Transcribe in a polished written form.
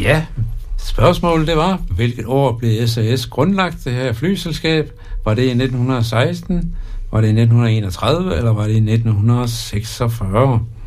Ja, spørgsmålet det var, hvilket år blev SAS grundlagt, det her flyselskab? Var det i 1916, var det i 1931, eller var det i 1946?